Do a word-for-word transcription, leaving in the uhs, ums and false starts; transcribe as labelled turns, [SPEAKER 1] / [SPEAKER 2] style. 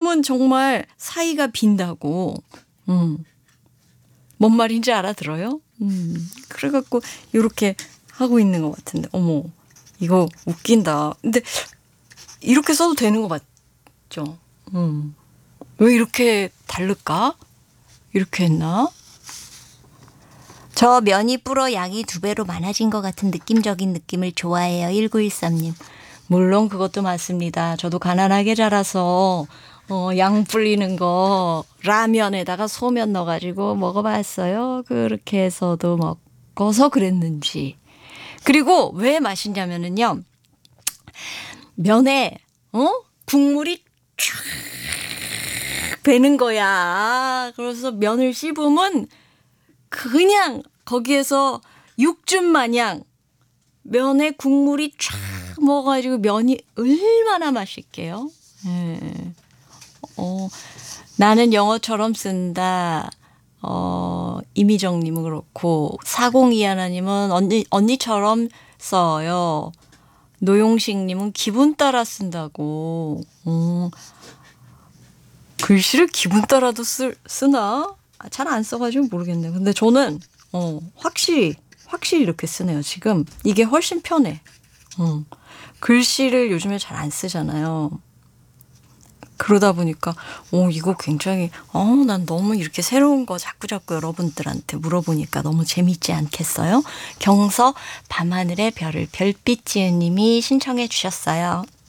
[SPEAKER 1] 지금은 정말 사이가 빈다고. 음. 뭔 말인지 알아들어요? 음. 그래갖고 이렇게 하고 있는 것 같은데 어머 이거 웃긴다. 근데 이렇게 써도 되는 거 맞죠? 음. 왜 이렇게 다를까? 이렇게 했나?
[SPEAKER 2] 저 면이 불어 양이 두 배로 많아진 것 같은 느낌적인 느낌을 좋아해요. 일구일삼님.
[SPEAKER 1] 물론 그것도 맞습니다. 저도 가난하게 자라서 어, 양 불리는 거 라면에다가 소면 넣어가지고 먹어봤어요. 그렇게 해서도 먹어서 그랬는지. 그리고 왜 맛있냐면은요. 면에 어? 국물이 쫙 배는 거야. 그래서 면을 씹으면 그냥 거기에서 육즙 마냥 면에 국물이 쫙 먹어가지고 면이 얼마나 맛있게요. 예. 어, 나는 영어처럼 쓴다. 어, 이미정님은 그렇고 사공이하나님은 언니 언니처럼 써요. 노용식님은 기분 따라 쓴다고. 어, 글씨를 기분 따라도 쓰, 쓰나? 잘 안 써가지고 모르겠네요. 근데 저는 어, 확실히 확실히 이렇게 쓰네요. 지금 이게 훨씬 편해. 어, 글씨를 요즘에 잘 안 쓰잖아요. 그러다 보니까 오 이거 굉장히 어, 난 너무 이렇게 새로운 거 자꾸자꾸 여러분들한테 물어보니까 너무 재밌지 않겠어요? 경서 밤하늘의 별을 별빛 지은님이 신청해 주셨어요.